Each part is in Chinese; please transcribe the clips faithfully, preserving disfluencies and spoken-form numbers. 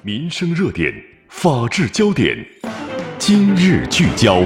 民生热点，法治焦点，今日聚焦。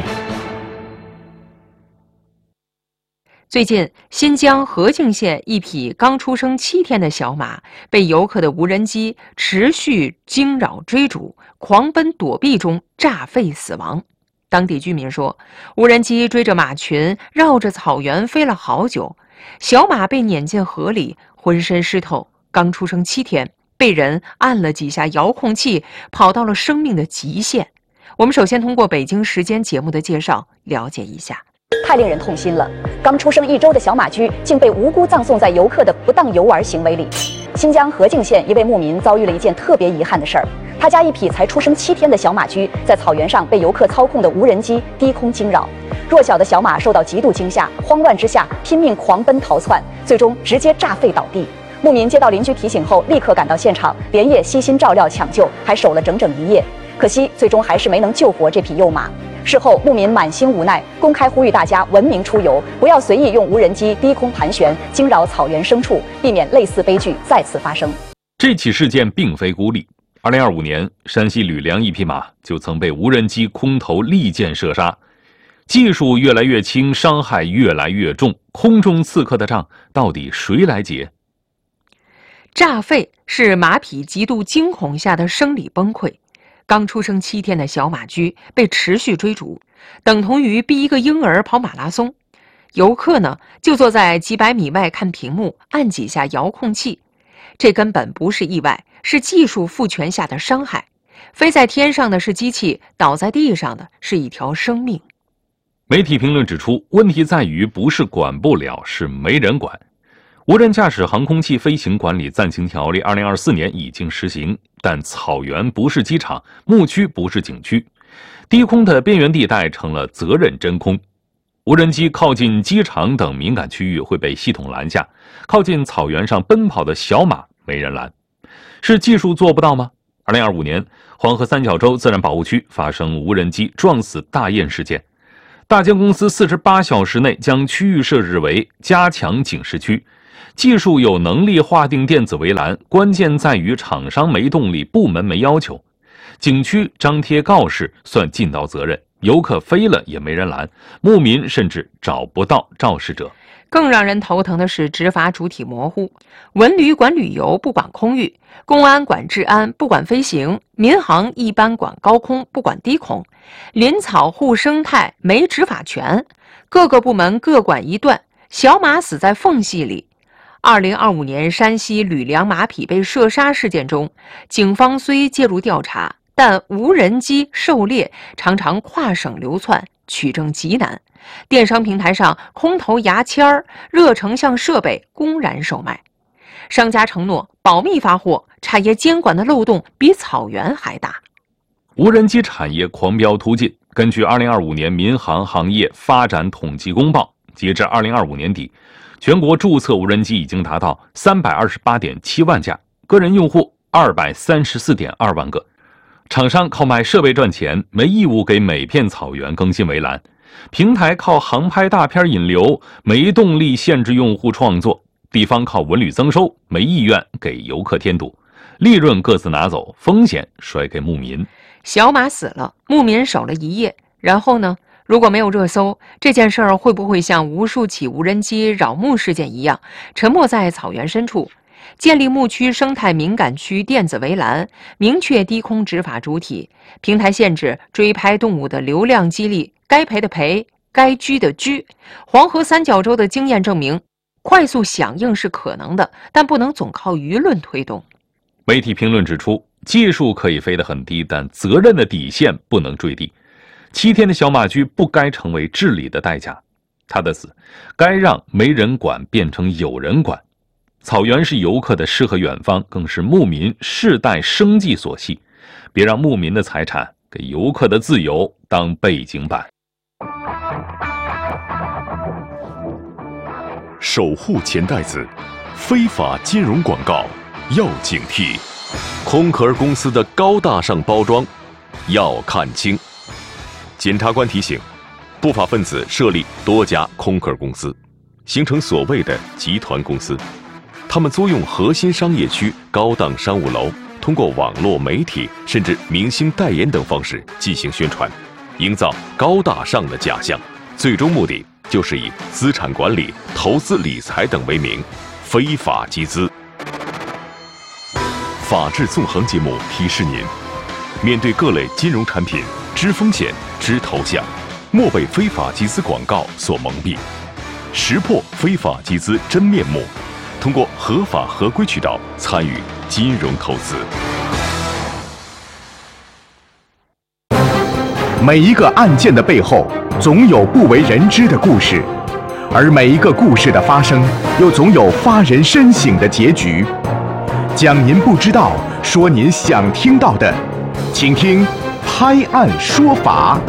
最近，新疆和静县一匹刚出生七天的小马被游客的无人机持续惊扰追逐，狂奔躲避中炸废死亡。当地居民说，无人机追着马群绕着草原飞了好久，小马被碾进河里，浑身湿透，刚出生七天，被人按了几下遥控器，跑到了生命的极限。我们首先通过北京时间节目的介绍了解一下。 太令人痛心了！刚出生一周的小马驹竟被无辜葬送在游客的不当游玩行为里。新疆和静县一位牧民遭遇了一件特别遗憾的事儿，他家一匹才出生七天的小马驹在草原上被游客操控的无人机低空惊扰。弱小的小马受到极度惊吓，慌乱之下拼命狂奔逃窜，最终直接炸废倒地。牧民接到邻居提醒后，立刻赶到现场，连夜悉心照料抢救，还守了整整一夜。可惜，最终还是没能救活这匹幼马。事后，牧民满心无奈，公开呼吁大家文明出游，不要随意用无人机低空盘旋，惊扰草原牲畜，避免类似悲剧再次发生。 这起事件并非孤立。二零二五年，山西吕梁一匹马就曾被无人机空投利箭射杀。技术越来越轻，伤害越来越重，空中刺客的账到底谁来结？ 炸废是马匹极度惊恐下的生理崩溃。刚出生七天的小马驹被持续追逐，等同于逼一个婴儿跑马拉松。游客呢，就坐在几百米外看屏幕，按几下遥控器。这根本不是意外，是技术赋权下的伤害。飞在天上的是机器，倒在地上的是一条生命。 媒体评论指出，问题在于不是管不了，是没人管。无人驾驶航空器飞行管理暂行条例二零二四年已经实行，但草原不是机场，牧区不是景区，低空的边缘地带成了责任真空。无人机靠近机场等敏感区域会被系统拦下，靠近草原上奔跑的小马没人拦。是技术做不到吗？二零二五年，黄河三角洲自然保护区发生无人机撞死大雁事件，大疆公司四十八小时内将区域设置为加强警示区。技术有能力划定电子围栏，关键在于厂商没动力，部门没要求。景区张贴告示算尽到责任，游客飞了也没人拦，牧民甚至找不到肇事者。 更让人头疼的是执法主体模糊，文旅管旅游不管空域，公安管治安不管飞行，民航一般管高空不管低空，林草护生态没执法权，各个部门各管一段，小马死在缝隙里。二零二五年山西吕梁马匹被射杀事件中，警方虽介入调查，但无人机狩猎常常跨省流窜，取证极难。电商平台上空投牙签儿、热成像设备公然售卖，商家承诺保密发货，产业监管的漏洞比草原还大。 无人机产业狂飙突进。根据二零二五年民航行业发展统计公报，截至二零二五年底，全国注册无人机已经达到三百二十八点七万架，个人用户二百三十四点二万个。厂商靠卖设备赚钱，没义务给每片草原更新围栏。平台靠航拍大片引流，没动力限制用户创作。地方靠文旅增收，没意愿给游客添堵。利润各自拿走，风险甩给牧民。 小马死了，牧民守了一夜，然后呢？如果没有热搜，这件事儿会不会像无数起无人机扰牧事件一样，沉没在草原深处？建立牧区生态敏感区电子围栏，明确低空执法主体，平台限制追拍动物的流量激励，该赔的赔，该拘的拘。黄河三角洲的经验证明，快速响应是可能的，但不能总靠舆论推动。 媒体评论指出，技术可以飞得很低，但责任的底线不能坠地。七天的小马驹不该成为治理的代价，他的死该让没人管变成有人管。草原是游客的诗和远方，更是牧民世代生计所系。别让牧民的财产给游客的自由当背景板。 守护钱袋子，非法金融广告要警惕。空壳公司的高大上包装要看清。检察官提醒，不法分子设立多家空壳公司，形成所谓的集团公司。他们租用核心商业区高档商务楼， 通过网络媒体甚至明星代言等方式进行宣传，营造高大上的假象，最终目的就是以资产管理、投资理财等为名，非法集资。法治纵横节目提示您：面对各类金融产品，知风险、知头项，莫被非法集资广告所蒙蔽，识破非法集资真面目，通过合法合规渠道参与金融投资。 每一个案件的背后，总有不为人知的故事，而每一个故事的发生，又总有发人深省的结局。讲您不知道，说您想听到的，请听《拍案说法》。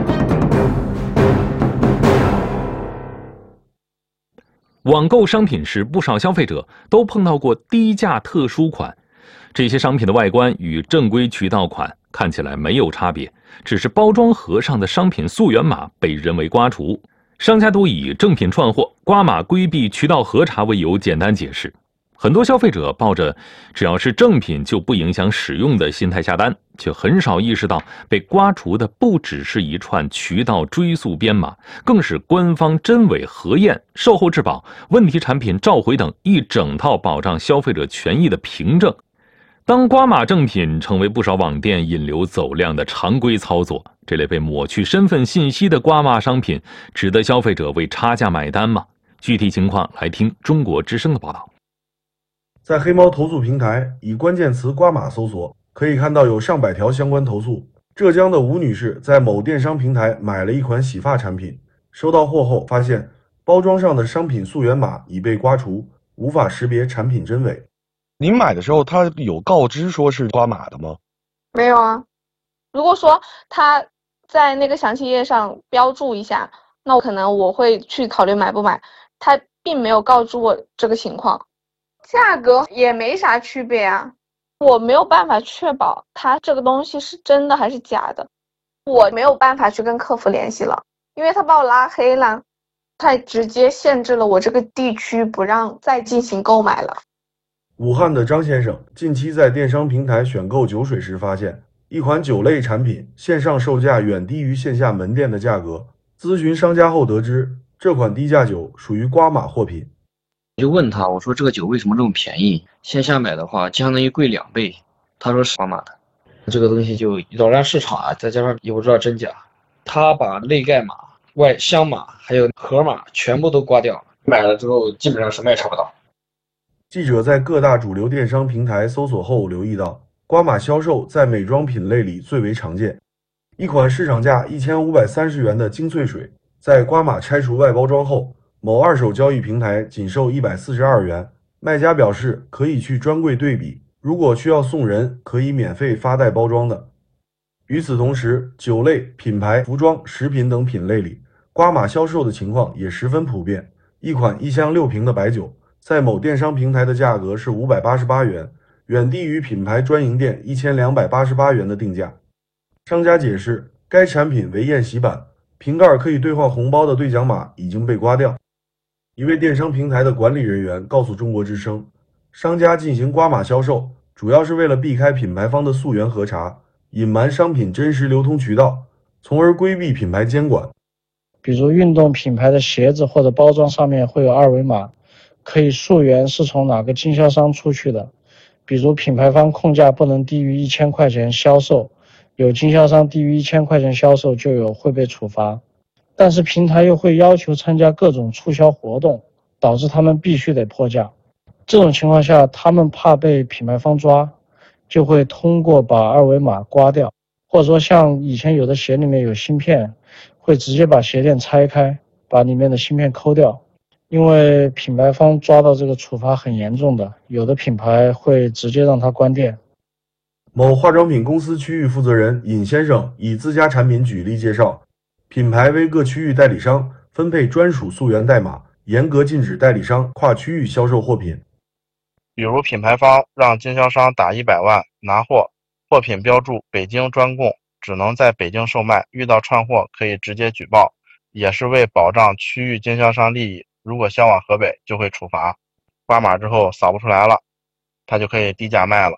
网购商品时，不少消费者都碰到过低价特殊款。这些商品的外观与正规渠道款看起来没有差别，只是包装盒上的商品溯源码被人为刮除。商家都以正品串货、刮码规避渠道核查为由简单解释。很多消费者抱着只要是正品就不影响使用的心态下单，却很少意识到被刮除的不只是一串渠道追溯编码，更是官方真伪核验、售后质保、问题产品召回等一整套保障消费者权益的凭证。当刮码正品成为不少网店引流走量的常规操作，这类被抹去身份信息的刮码商品，值得消费者为差价买单吗？具体情况来听中国之声的报道。 在黑猫投诉平台以关键词刮码搜索，可以看到有上百条相关投诉。浙江的吴女士在某电商平台买了一款洗发产品，收到货后发现包装上的商品溯源码已被刮除，无法识别产品真伪。 您买的时候他有告知说是刮码的吗？ 没有啊。如果说他在那个详情页上标注一下，那我可能我会去考虑买不买。他并没有告知我这个情况。价格也没啥区别啊，我没有办法确保它这个东西是真的还是假的，我没有办法去跟客服联系了，因为他把我拉黑了，他直接限制了我这个地区不让再进行购买了。 武汉的张先生近期在电商平台选购酒水时发现，一款酒类产品线上售价远低于线下门店的价格，咨询商家后得知，这款低价酒属于刮码货品。 我就问他，我说这个酒为什么这么便宜？线下买的话相当于贵两倍。他说是刮码的，这个东西就扰乱市场啊，再加上也不知道真假。他把内盖码、外箱码还有盒码全部都刮掉，买了之后基本上什么也查不到。 记者在各大主流电商平台搜索后留意到，刮码销售在美妆品类里最为常见。一款市场价一千五百三十元的精粹水，在刮码拆除外包装后，某二手交易平台仅售一百四十二元，卖家表示可以去专柜对比，如果需要送人，可以免费发带包装的。与此同时，酒类、品牌、服装、食品等品类里，刮码销售的情况也十分普遍。一款一箱六瓶的白酒，在某电商平台的价格是五百八十八元，远低于品牌专营店一千两百八十八元的定价。商家解释，该产品为宴席版，瓶盖可以兑换红包的兑奖码已经被刮掉。一位电商平台的管理人员告诉中国之声，商家进行刮码销售，主要是为了避开品牌方的溯源核查，隐瞒商品真实流通渠道，从而规避品牌监管。 比如运动品牌的鞋子或者包装上面会有二维码，可以溯源是从哪个经销商出去的。比如品牌方控价不能低于一千块钱销售，有经销商低于一千块钱销售就有会被处罚。但是平台又会要求参加各种促销活动，导致他们必须得破价。这种情况下，他们怕被品牌方抓，就会通过把二维码刮掉，或者说像以前有的鞋里面有芯片，会直接把鞋垫拆开，把里面的芯片抠掉。因为品牌方抓到这个处罚很严重的，有的品牌会直接让它关店。 某化妆品公司区域负责人尹先生以自家产品举例介绍，品牌为各区域代理商分配专属溯源代码，严格禁止代理商跨区域销售货品。 比如品牌方让经销商打一百万拿货，货品标注北京专供，只能在北京售卖，遇到串货可以直接举报，也是为保障区域经销商利益。如果销往河北就会处罚，刮码之后扫不出来了，他就可以低价卖了。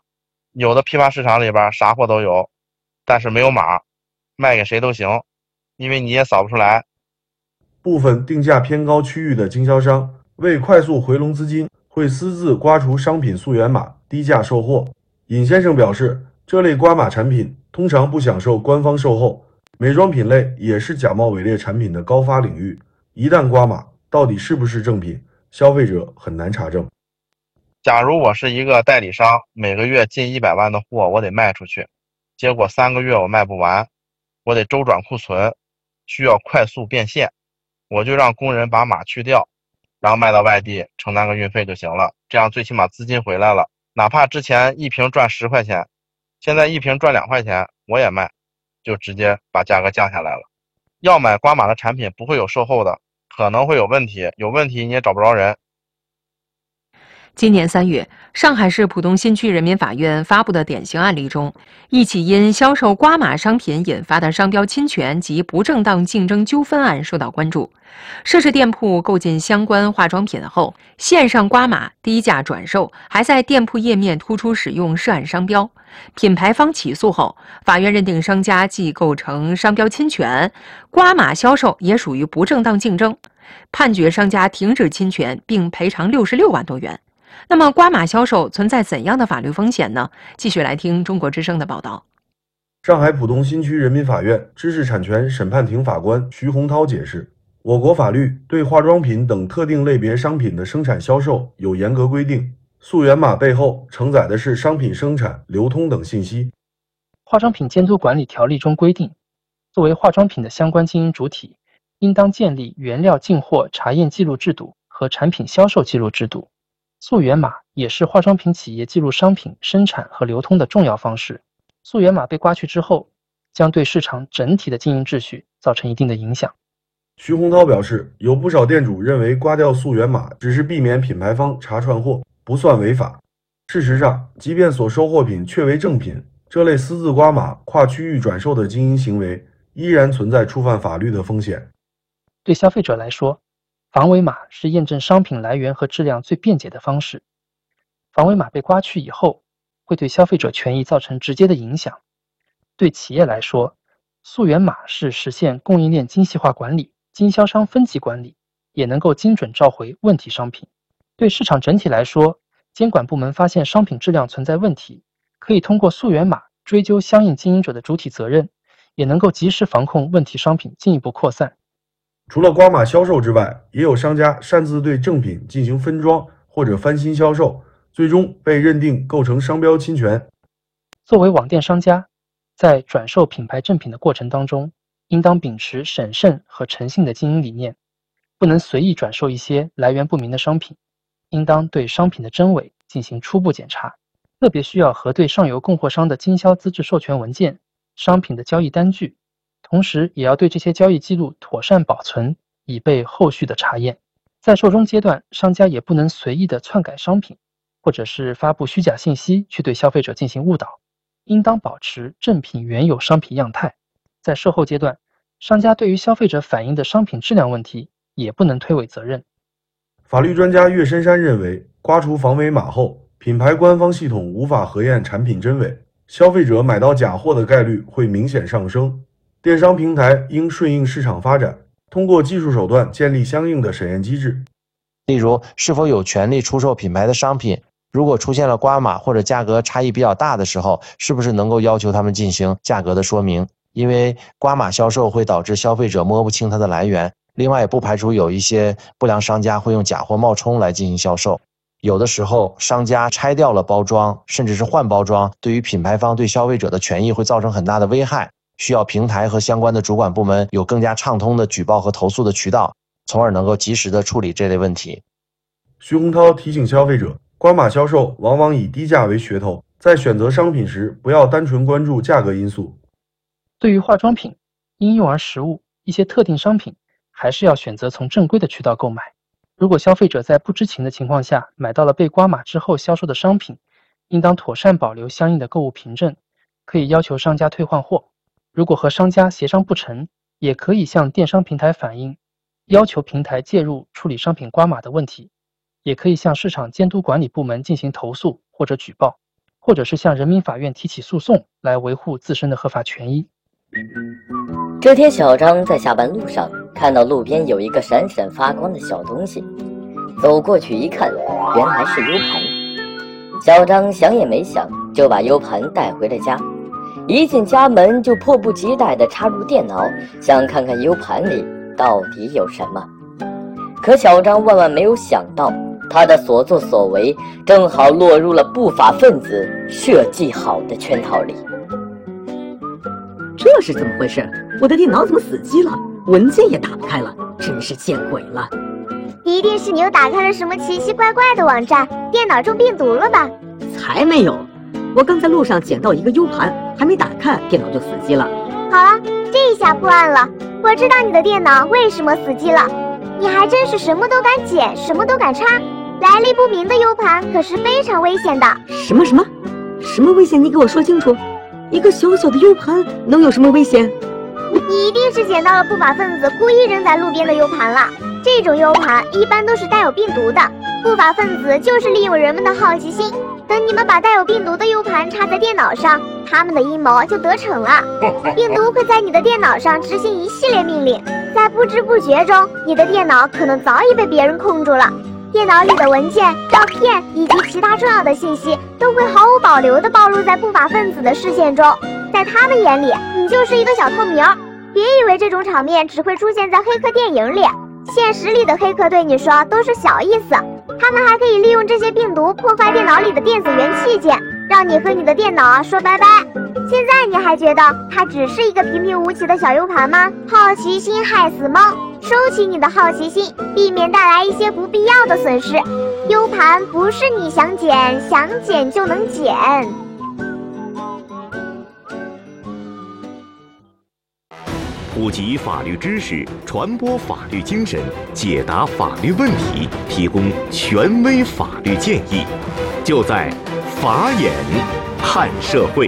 有的批发市场里边啥货都有，但是没有码，卖给谁都行，因为你也扫不出来。 部分定价偏高区域的经销商为快速回笼资金，会私自刮除商品溯源码，低价售货。尹先生表示，这类刮码产品通常不享受官方售后，美妆品类也是假冒伪劣产品的高发领域，一旦刮码，到底是不是正品，消费者很难查证。 假如我是一个代理商，每个月近一百万的货我得卖出去，结果三个月我卖不完，我得周转库存，需要快速变现，我就让工人把码去掉，然后卖到外地承担个运费就行了，这样最起码资金回来了，哪怕之前一瓶赚十块钱，现在一瓶赚两块钱我也卖，就直接把价格降下来了。要买刮码的产品不会有售后的，可能会有问题，有问题你也找不着人。 今年三月，上海市浦东新区人民法院发布的典型案例中，一起因销售刮码商品引发的商标侵权及不正当竞争纠纷案受到关注。涉事店铺购进相关化妆品后，线上刮码、低价转售，还在店铺页面突出使用涉案商标。品牌方起诉后，法院认定商家既构成商标侵权，刮码销售也属于不正当竞争，判决商家停止侵权并赔偿六十六万多元。那么，刮码销售存在怎样的法律风险呢？继续来听中国之声的报道。 上海浦东新区人民法院知识产权审判庭法官徐洪涛解释，我国法律对化妆品等特定类别商品的生产销售有严格规定，溯源码背后承载的是商品生产、流通等信息。 化妆品监督管理条例中规定，作为化妆品的相关经营主体，应当建立原料进货查验记录制度和产品销售记录制度。溯源码也是化妆品企业记录商品生产和流通的重要方式。溯源码被刮去之后，将对市场整体的经营秩序造成一定的影响。 徐洪涛表示，有不少店主认为刮掉溯源码只是避免品牌方查串货，不算违法。事实上，即便所收货品确为正品，这类私自刮码、跨区域转售的经营行为依然存在触犯法律的风险。 对消费者来说，防伪码是验证商品来源和质量最便捷的方式。防伪码被刮去以后，会对消费者权益造成直接的影响。对企业来说，溯源码是实现供应链精细化管理、经销商分级管理，也能够精准召回问题商品。对市场整体来说，监管部门发现商品质量存在问题，可以通过溯源码追究相应经营者的主体责任，也能够及时防控问题商品进一步扩散。 除了刮码销售之外，也有商家擅自对正品进行分装或者翻新销售，最终被认定构成商标侵权。 作为网店商家，在转售品牌正品的过程当中，应当秉持审慎和诚信的经营理念，不能随意转售一些来源不明的商品，应当对商品的真伪进行初步检查，特别需要核对上游供货商的经销资质授权文件、商品的交易单据，同时也要对这些交易记录妥善保存，以备后续的查验。在售中阶段，商家也不能随意的篡改商品，或者是发布虚假信息去对消费者进行误导，应当保持正品原有商品样态。在售后阶段，商家对于消费者反映的商品质量问题也不能推诿责任。 法律专家岳深山认为，刮除防伪码后，品牌官方系统无法核验产品真伪，消费者买到假货的概率会明显上升。电商平台应顺应市场发展，通过技术手段建立相应的审验机制。 例如，是否有权利出售品牌的商品，如果出现了刮码或者价格差异比较大的时候，是不是能够要求他们进行价格的说明？因为刮码销售会导致消费者摸不清它的来源，另外也不排除有一些不良商家会用假货冒充来进行销售。有的时候商家拆掉了包装，甚至是换包装，对于品牌方对消费者的权益会造成很大的危害，需要平台和相关的主管部门有更加畅通的举报和投诉的渠道，从而能够及时的处理这类问题。 徐洪涛提醒消费者，刮码销售往往以低价为噱头，在选择商品时不要单纯关注价格因素。 对于化妆品、婴幼儿食物一些特定商品，还是要选择从正规的渠道购买。如果消费者在不知情的情况下买到了被刮码之后销售的商品，应当妥善保留相应的购物凭证，可以要求商家退换货。如果和商家协商不成，也可以向电商平台反映，要求平台介入处理商品刮码的问题，也可以向市场监督管理部门进行投诉或者举报。 或者是向人民法院提起诉讼来维护自身的合法权益。 这天，小张在下班路上看到路边有一个闪闪发光的小东西，走过去一看，原来是 U 盘。小张想也没想，就把 U 盘带回了家。一进家门就迫不及待地插入电脑，想看看 U 盘里到底有什么。可小张万万没有想到，他的所作所为正好落入了不法分子设计好的圈套里。 这是怎么回事？我的电脑怎么死机了？文件也打不开了，真是见鬼了！ 一定是你又打开了什么奇奇怪怪的网站，电脑中病毒了吧？ 才没有！我刚在路上捡到一个 U 盘，还没打开，电脑就死机了。 好了，这下破案了，我知道你的电脑为什么死机了。你还真是什么都敢捡，什么都敢插，来历不明的 U 盘可是非常危险的。 什么什么？什么危险？你给我说清楚。一个小小的 U 盘能有什么危险？ 你一定是捡到了不法分子故意扔在路边的 U 盘了。这种 U 盘一般都是带有病毒的，不法分子就是利用人们的好奇心，等你们把带有病毒的 U 盘插在电脑上，他们的阴谋就得逞了。病毒会在你的电脑上执行一系列命令，在不知不觉中，你的电脑可能早已被别人控住了。电脑里的文件、照片以及其他重要的信息都会毫无保留地暴露在不法分子的视线中，在他们眼里，你就是一个小透明。别以为这种场面只会出现在黑客电影里，现实里的黑客对你说都是小意思，他们还可以利用这些病毒破坏电脑里的电子元器件，让你和你的电脑说拜拜。现在你还觉得它只是一个平平无奇的小 U 盘吗？好奇心害死猫，收起你的好奇心，避免带来一些不必要的损失。U 盘不是你想捡想捡就能捡。 普及法律知识，传播法律精神，解答法律问题，提供权威法律建议，就在法眼看社会。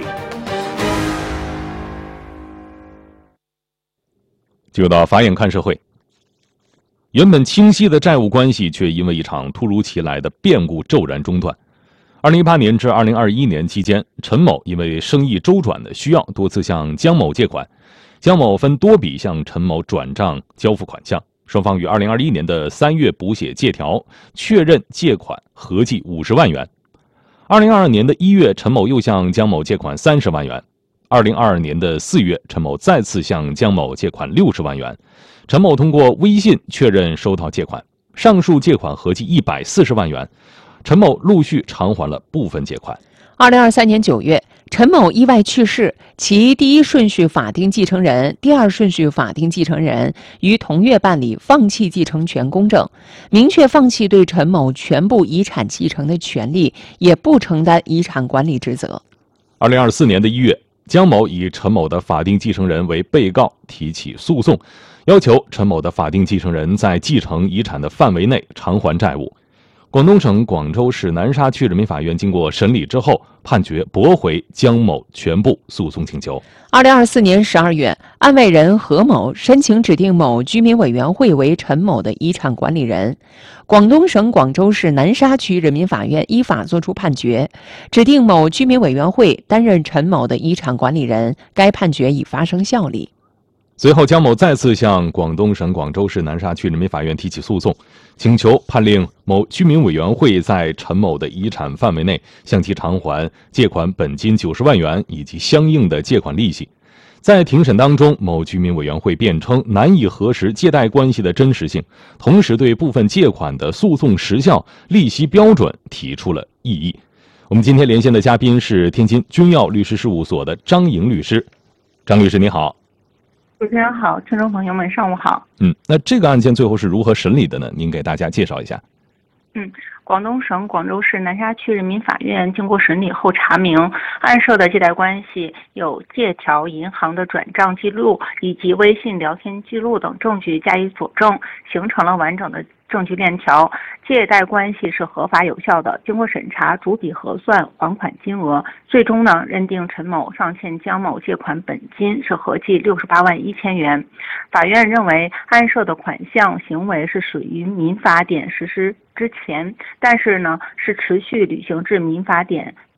就到法眼看社会。原本清晰的债务关系，却因为一场突如其来的变故骤然中断。二零一八年至二零二一年期间，陈某因为生意周转的需要，多次向江某借款。江某分多笔向陈某转账交付款项，双方于二零二一年的三月补写借条，确认借款合计五十万元。二零二二年的一月，陈某又向江某借款三十万元。二零二二年的四月，陈某再次向江某借款六十万元，陈某通过微信确认收到借款，上述借款合计一百四十万元，陈某陆续偿还了部分借款。 二零二三年九月，陈某意外去世，其第一顺序法定继承人、第二顺序法定继承人于同月办理放弃继承权公证，明确放弃对陈某全部遗产继承的权利，也不承担遗产管理职责。 二零二四年的一月，江某以陈某的法定继承人为被告提起诉讼，要求陈某的法定继承人在继承遗产的范围内偿还债务。广东省广州市南沙区人民法院经过审理之后，判决驳回江某全部诉讼请求。 二零二四年十二月，安慰人何某申请指定某居民委员会为陈某的遗产管理人，广东省广州市南沙区人民法院依法作出判决，指定某居民委员会担任陈某的遗产管理人，该判决已发生效力。 随后，江某再次向广东省广州市南沙区人民法院提起诉讼，请求判令某居民委员会在陈某的遗产范围内向其偿还借款本金九十万元以及相应的借款利息。在庭审当中，某居民委员会辩称难以核实借贷关系的真实性，同时对部分借款的诉讼时效、利息标准提出了异议。我们今天连线的嘉宾是天津君耀律师事务所的张莹律师。张律师你好。 主持人好，听众朋友们上午好。 嗯，那这个案件最后是如何审理的呢？您给大家介绍一下。 嗯，广东省广州市南沙区人民法院经过审理后查明，案涉的借贷关系有借条、银行的转账记录以及微信聊天记录等证据加以佐证，形成了完整的证据链条，借贷关系是合法有效的。经过审查，逐笔核算还款金额，最终呢认定陈某上欠江某借款本金是合计六十八万一千元。法院认为，案涉的款项行为是属于民法典实施之前，但是呢是持续履行至民法典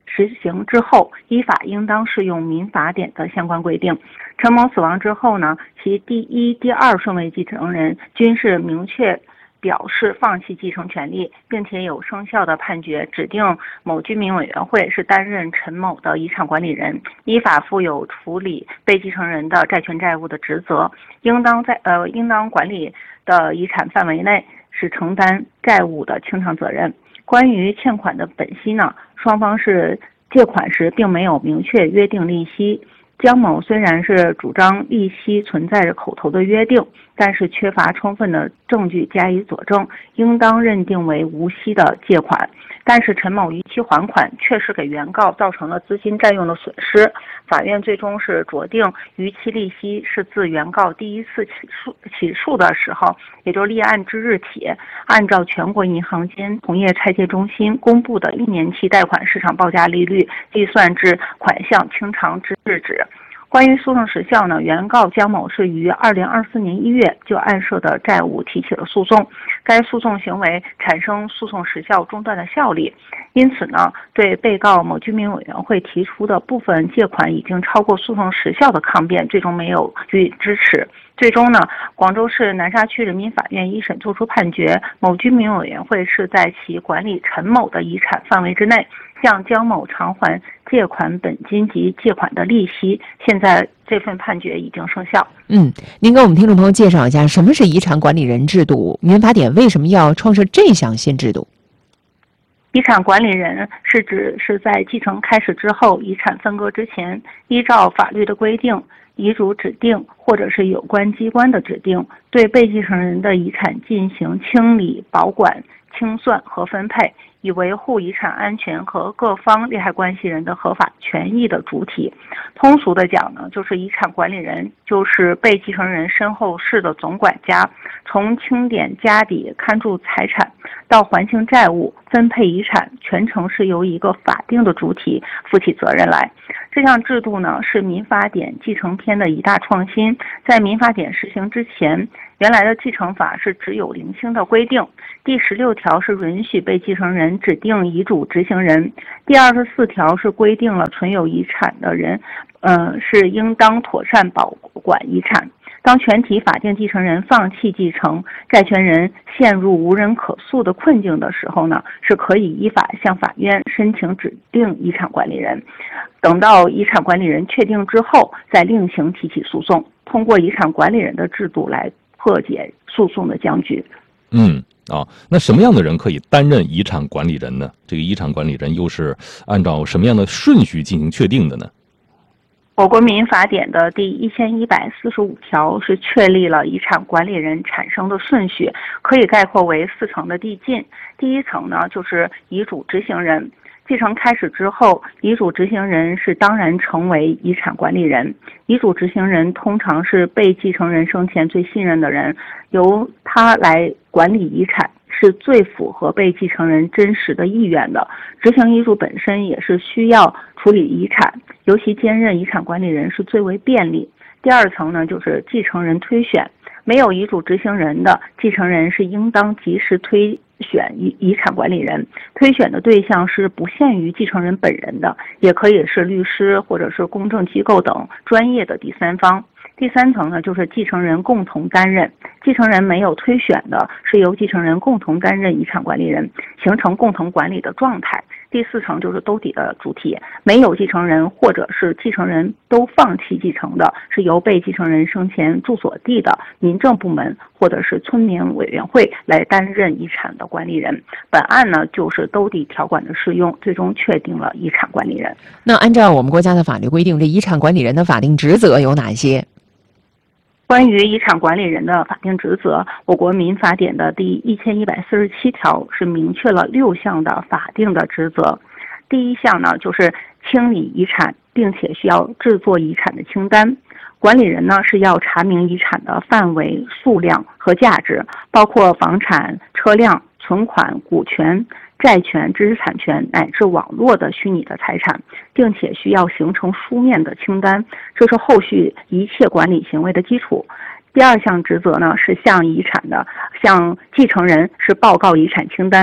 实行之后，依法应当适用民法典的相关规定。陈某死亡之后呢，其第一、第二顺位继承人均是明确表示放弃继承权利，并且有生效的判决指定某居民委员会是担任陈某的遗产管理人，依法负有处理被继承人的债权债务的职责，应当在呃应当管理的遗产范围内是承担债务的清偿责任。关于欠款的本息呢，双方是借款时并没有明确约定利息。江某虽然是主张利息存在着口头的约定，但是缺乏充分的证据加以佐证，应当认定为无息的借款。但是陈某逾期还款确实给原告造成了资金占用的损失，法院最终是酌定逾期利息是自原告第一次起诉起诉的时候，也就是立案之日起，按照全国银行间同业拆借中心公布的一年期贷款市场报价利率计算至款项清偿之日止。关于诉讼时效呢，原告江某是于二零二四年一月就案涉的债务提起了诉讼，该诉讼行为产生诉讼时效中断的效力，因此呢，对被告某居民委员会提出的部分借款已经超过诉讼时效的抗辩，最终没有予以支持。最终呢，广州市南沙区人民法院一审作出判决，某居民委员会是在其管理陈某的遗产范围之内，向江某偿还借款本金及借款的利息。现在这份判决已经生效。 嗯，您给我们听众朋友介绍一下什么是遗产管理人制度？民法典为什么要创设这项新制度？ 遗产管理人是指是在继承开始之后，遗产分割之前，依照法律的规定，遗嘱指定或者是有关机关的指定，对被继承人的遗产进行清理、保管、清算和分配，以维护遗产安全和各方利害关系人的合法权益的主体。通俗的讲呢，就是遗产管理人就是被继承人身后事的总管家，从清点家底、看住财产到还清债务、分配遗产，全程是由一个法定的主体负起责任来。这项制度呢，是民法典继承篇的一大创新。在民法典实行之前，原来的继承法是只有零星的规定，第十六条是允许被继承人指定遗嘱执行人，第二十四条是规定了存有遗产的人，呃，是应当妥善保管遗产。当全体法定继承人放弃继承，债权人陷入无人可诉的困境的时候呢，是可以依法向法院申请指定遗产管理人。等到遗产管理人确定之后，再另行提起诉讼，通过遗产管理人的制度来破解诉讼的僵局。 嗯。啊，那什么样的人可以担任遗产管理人呢？这个遗产管理人又是按照什么样的顺序进行确定的呢？ 我国民法典的第一千一百四十五条是确立了遗产管理人产生的顺序，可以概括为四层的递进。第一层呢，就是遗嘱执行人。继承开始之后，遗嘱执行人是当然成为遗产管理人。遗嘱执行人通常是被继承人生前最信任的人，由他来管理遗产，是最符合被继承人真实的意愿的。执行遗嘱本身也是需要处理遗产，尤其兼任遗产管理人是最为便利。第二层呢，就是继承人推选。没有遗嘱执行人的继承人是应当及时推选遗遗产管理人，推选的对象是不限于继承人本人的，也可以是律师或者是公证机构等专业的第三方。第三层呢，就是继承人共同担任，继承人没有推选的，是由继承人共同担任遗产管理人，形成共同管理的状态。第四层就是兜底的主体，没有继承人或者是继承人都放弃继承的，是由被继承人生前住所地的民政部门或者是村民委员会来担任遗产的管理人。本案呢，就是兜底条款的适用，最终确定了遗产管理人。 那按照我们国家的法律规定，这遗产管理人的法定职责有哪些？ 关于遗产管理人的法定职责，我国民法典的第一千一百四十七条是明确了六项的法定的职责。第一项呢，就是清理遗产，并且需要制作遗产的清单。管理人呢，是要查明遗产的范围、数量和价值，包括房产、车辆、存款、股权、债权、知识产权乃至网络的虚拟的财产，并且需要形成书面的清单，这是后续一切管理行为的基础。第二项职责呢，是向遗产的向继承人是报告遗产清单。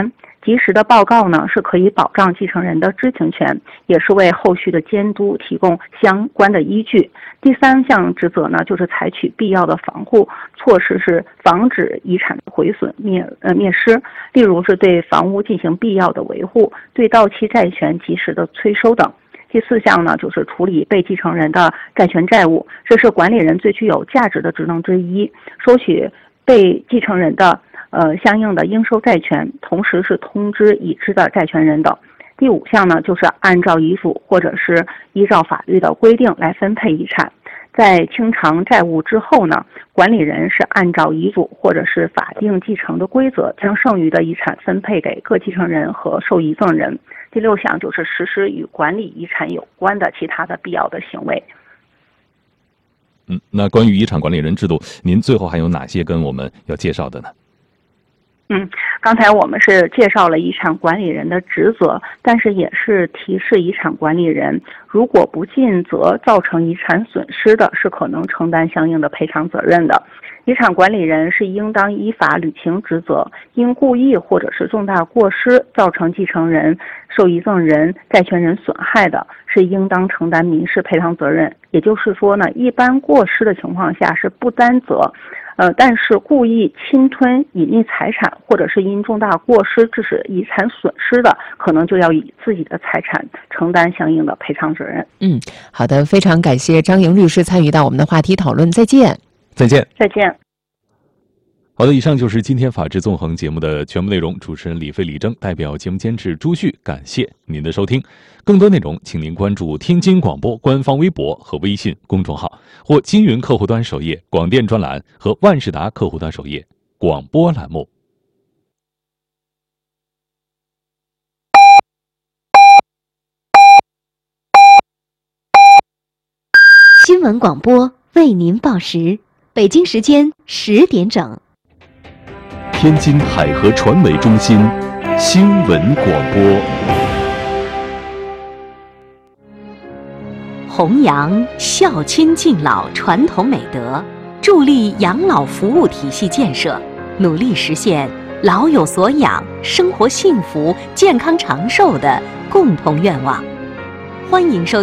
及时的报告呢，是可以保障继承人的知情权，也是为后续的监督提供相关的依据。第三项职责呢，就是采取必要的防护措施，是防止遗产毁损灭呃灭失，例如是对房屋进行必要的维护，对到期债权及时的催收等。第四项呢，就是处理被继承人的债权债务，这是管理人最具有价值的职能之一，收取被继承人的呃相应的应收债权，同时是通知已知的债权人等。第五项呢，就是按照遗嘱或者是依照法律的规定来分配遗产。在清偿债务之后呢，管理人是按照遗嘱或者是法定继承的规则，将剩余的遗产分配给各继承人和受遗赠人。第六项就是实施与管理遗产有关的其他的必要的行为。 嗯，那关于遗产管理人制度，您最后还有哪些跟我们要介绍的呢？ 嗯，刚才我们是介绍了遗产管理人的职责，但是也是提示遗产管理人，如果不尽责造成遗产损失的，是可能承担相应的赔偿责任的。遗产管理人是应当依法履行职责，因故意或者是重大过失造成继承人、受遗赠人、债权人损害的，是应当承担民事赔偿责任。也就是说呢，一般过失的情况下是不担责。呃，但是故意侵吞、隐匿财产，或者是因重大过失致使遗产损失的，可能就要以自己的财产承担相应的赔偿责任。 嗯，好的，非常感谢张莹律师参与到我们的话题讨论，再见。 再见。 再见。 好的，以上就是今天法治纵横节目的全部内容。主持人李飞、李征代表节目监制朱旭，感谢您的收听。更多内容，请您关注天津广播官方微博和微信公众号，或金云客户端首页广电专栏和万事达客户端首页广播栏目。 新闻广播为您报时，北京时间十点整。 天津海河传媒中心新闻广播。 弘扬孝亲敬老传统美德，助力养老服务体系建设，努力实现老有所养、生活幸福、健康长寿的共同愿望。欢迎收